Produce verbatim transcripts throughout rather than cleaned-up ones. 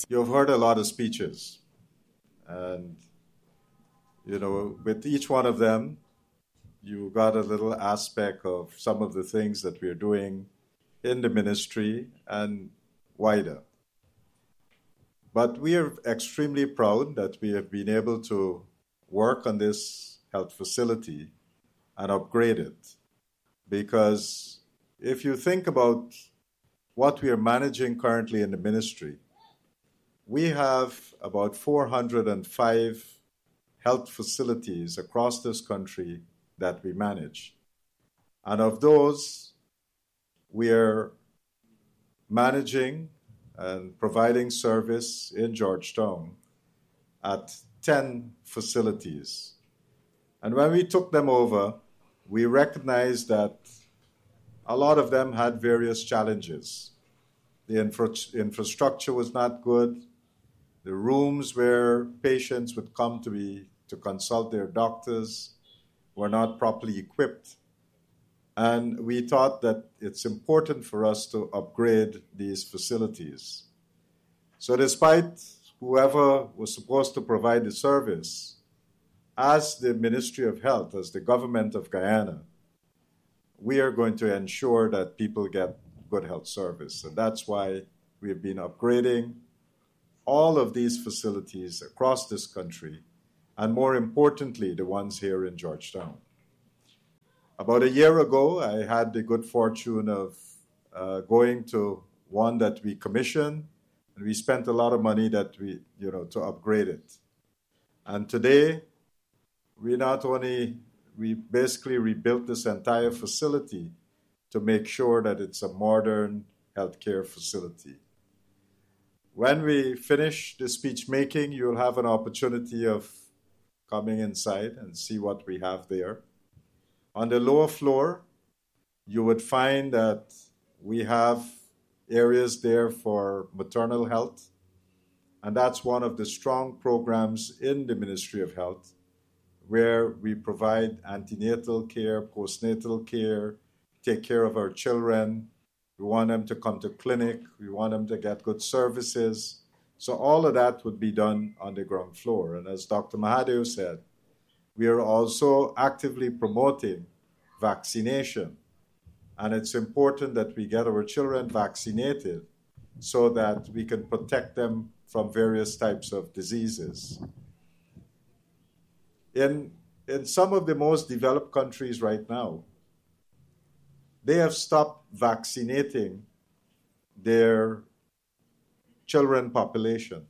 You've heard a lot of speeches, and, you know, with each one of them, you got a little aspect of some of the things that we're doing in the ministry and wider. But we are extremely proud that we have been able to work on this health facility and upgrade it. Because if you think about what we are managing currently in the ministry, we have about four hundred five health facilities across this country that we manage. And of those, we are managing and providing service in Georgetown at ten facilities. And when we took them over, we recognized that a lot of them had various challenges. The infra- infrastructure was not good. The rooms where patients would come to be to consult their doctors were not properly equipped. And we thought that it's important for us to upgrade these facilities. So despite whoever was supposed to provide the service, as the Ministry of Health, as the government of Guyana, we are going to ensure that people get good health service. And that's why we've been upgrading all of these facilities across this country, and more importantly, the ones here in Georgetown. About a year ago, I had the good fortune of uh, going to one that we commissioned, and we spent a lot of money that we, you know, to upgrade it. And today, we not only, we basically rebuilt this entire facility to make sure that it's a modern healthcare facility. When we finish the speech making, you'll have an opportunity of coming inside and see what we have there. On the lower floor, you would find that we have areas there for maternal health, and that's one of the strong programs in the Ministry of Health, where we provide antenatal care, postnatal care, take care of our children. We want them to come to clinic. We want them to get good services. So all of that would be done on the ground floor. And as Doctor Mahadeo said, we are also actively promoting vaccination. And it's important that we get our children vaccinated so that we can protect them from various types of diseases. In, in some of the most developed countries right now, they have stopped vaccinating their children population.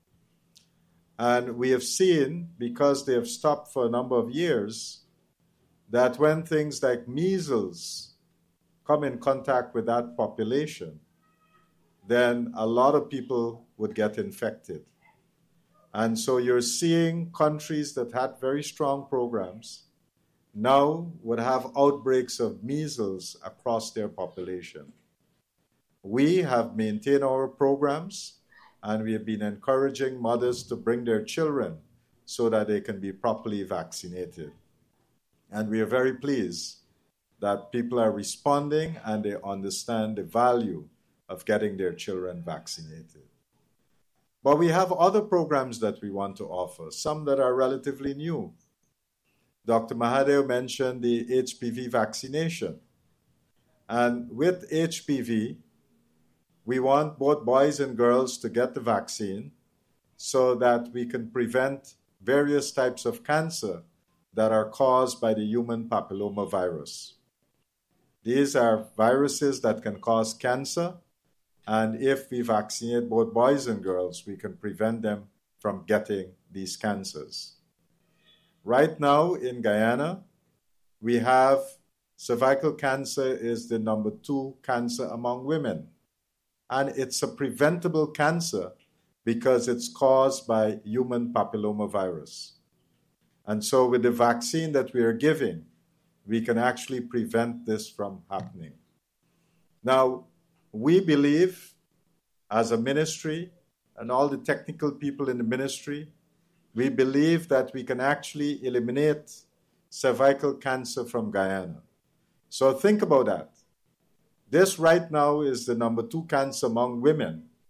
And we have seen, because they have stopped for a number of years, that when things like measles come in contact with that population, then a lot of people would get infected. And so you're seeing countries that had very strong programs now would have outbreaks of measles across their population. We have maintained our programs, and we have been encouraging mothers to bring their children so that they can be properly vaccinated. And we are very pleased that people are responding and they understand the value of getting their children vaccinated. But we have other programs that we want to offer, some that are relatively new. Doctor Mahadeo mentioned the H P V vaccination. And with H P V, we want both boys and girls to get the vaccine so that we can prevent various types of cancer that are caused by the human papillomavirus. These are viruses that can cause cancer, and if we vaccinate both boys and girls, we can prevent them from getting these cancers. Right now in Guyana, we have cervical cancer is the number two cancer among women. And it's a preventable cancer because it's caused by human papillomavirus. And so with the vaccine that we are giving, we can actually prevent this from happening. Now, we believe as a ministry and all the technical people in the ministry, we believe that we can actually eliminate cervical cancer from Guyana. So think about that. This right now is the number two cancer among women,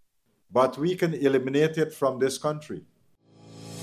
but we can eliminate it from this country.